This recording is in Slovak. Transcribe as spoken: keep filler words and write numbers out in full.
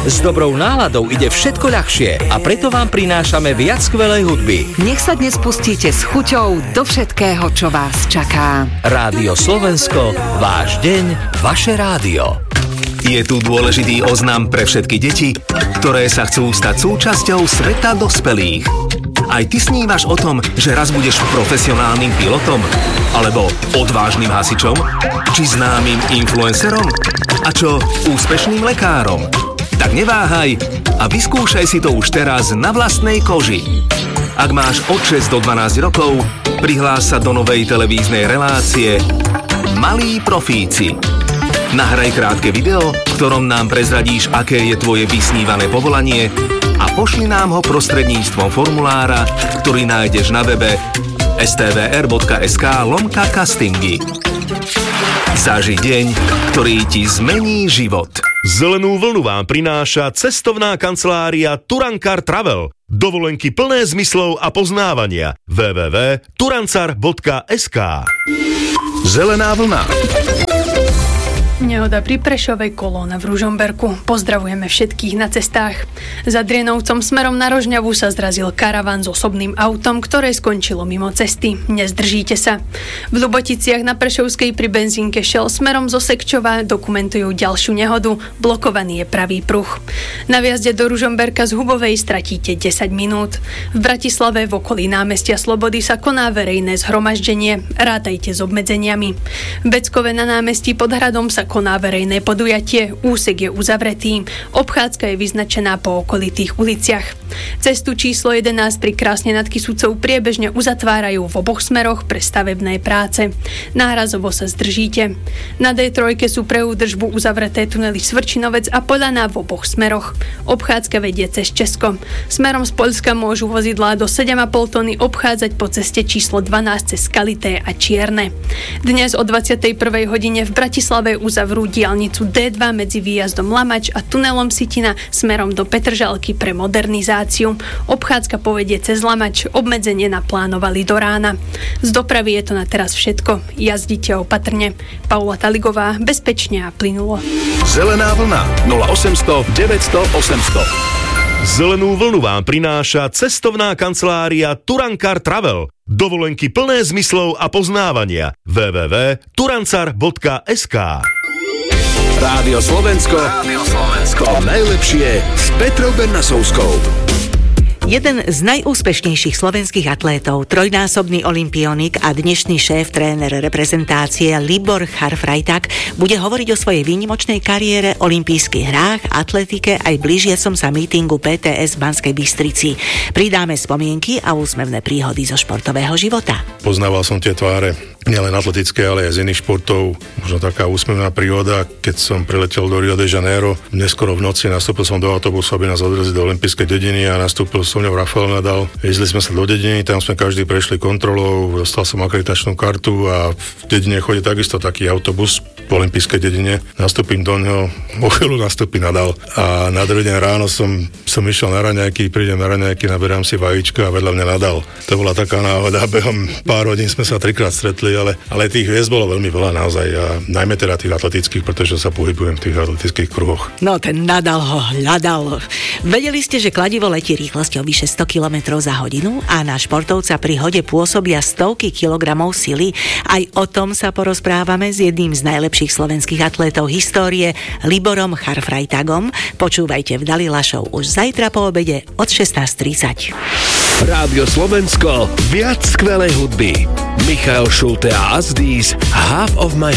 S dobrou náladou ide všetko ľahšie a preto vám prinášame viac skvelej hudby. Nech sa dnes pustíte s chuťou do všetkého, čo vás čaká. Rádio Slovensko, váš deň, vaše rádio. Je tu dôležitý oznam pre všetky deti, ktoré sa chcú stať súčasťou sveta dospelých. Aj ty snívaš o tom, že raz budeš profesionálnym pilotom? Alebo odvážnym hasičom? Či známym influencerom? A čo úspešným lekárom? Tak neváhaj a vyskúšaj si to už teraz na vlastnej koži. Ak máš od šesť do dvanásť rokov, prihlás sa do novej televíznej relácie Malí profíci. Nahraj krátke video, v ktorom nám prezradíš, aké je tvoje vysnívané povolanie a pošli nám ho prostredníctvom formulára, ktorý nájdeš na webe es té vé er bodka es ká lomka castingy. Zaži deň, ktorý ti zmení život. Zelenú vlnu vám prináša cestovná kancelária Turankar Travel. Dovolenky plné zmyslov a poznávania. w w w bodka turancar bodka es ká. Zelená vlna. Nehoda pri Prešovej, kolóna v Ružomberku. Pozdravujeme všetkých na cestách. Za Drienovcom smerom na Rožňavu sa zrazil karavan s osobným autom, ktoré skončilo mimo cesty. Nezdržíte sa. V Ľuboticiach na Prešovskej pri benzínke Shell smerom zo Sekčova dokumentujú ďalšiu nehodu. Blokovaný je pravý pruh. Na viazde do Ružomberka z Hubovej stratíte desať minút. V Bratislave v okolí námestia Slobody sa koná verejné zhromaždenie. Rátajte s obmedzeniami. V Beckove na námestí pod hradom sa koná verejné podujatie, úsek je uzavretý, obchádzka je vyznačená po okolitých uliciach. Cestu číslo jedenásť pri Krásne nad Kysucou priebežne uzatvárajú v oboch smeroch pre stavebné práce. Nárazovo sa zdržíte. Na dé tri sú pre údržbu uzavreté tunely Svrčinovec a Poľaná v oboch smeroch. Obchádzka vedie cez Česko. Smerom z Poľska môžu vozidlá do sedem a pol tony obchádzať po ceste číslo dvanásť cez Skalité a Čierne. Dnes o dvadsiatej prvej hodine v Bratislave uzavrú diaľnicu dé dva medzi výjazdom Lamač a tunelom Sitina smerom do Petržalky pre modernizáciu. Obchádzka povedie cez Lamač, obmedzenie naplánovali do rána. Z dopravy je to na teraz všetko. Jazdite opatrne. Paula Taligová, bezpečne a plynulo. Zelená vlna nula osemsto deväťsto osemsto. Zelenú vlnu vám prináša cestovná kancelária Turankar Travel. Dovolenky plné zmyslov a poznávania. w w w bodka turancar bodka es ká. Rádio Slovensko. Rádio Slovensko. To najlepšie s Petrou Bernasovskou. Jeden z najúspešnejších slovenských atlétov, trojnásobný olympionik a dnešný šéf-tréner reprezentácie Libor Charfrajták bude hovoriť o svojej výnimočnej kariére, olympijských hrách, atletike aj blížiacom sa mítingu pé té es v Banskej Bystrici. Pridáme spomienky a úsmevné príhody zo športového života. Poznával som tie tváre, nielen atletické, ale aj z iných športov. Možno taká úsmevná príhoda, keď som priletel do Rio de Janeiro. Neskoro v noci nastúpil som do autobusu, aby nás odvezli do olympijskej dediny a nastúpil som ňou Rafael Nadal. Jezdili sme sa do dediny, tam sme každý prešli kontrolou, dostal som akreditačnú kartu a v dedine chodí takisto taký autobus v olympijskej dedine. Nastúpim do ňoho, o chvíľu nastúpi Nadal a na druhý deň ráno som, som išiel na raňajky, prídem na raňajky, naberám si vajíčka a vedľa mňa Nadal. To bola taká náhoda, behom pár hodín sme sa trikrát stretli, ale, ale tých hviezd bolo veľmi veľa naozaj a najmä teda tých atletických, pretože sa pohybujem v tých atletických kruhoch. No ten Nadal ho hľadal. Vedeli ste, že kladivo letí rýchlosťou vyše sto kilometrov za hodinu a na športovca pri hode pôsobia stovky kilogramov sily? Aj o tom sa porozprávame s jedným z najlepších slovenských atlétov histórie, Liborom Charfrajtágom. Počúvajte v Dalila Show už zajtra po obede od šestnásť tridsať. Rádio Slovensko, viac skvelej hudby. Michael Schulte a Asdís, Half of My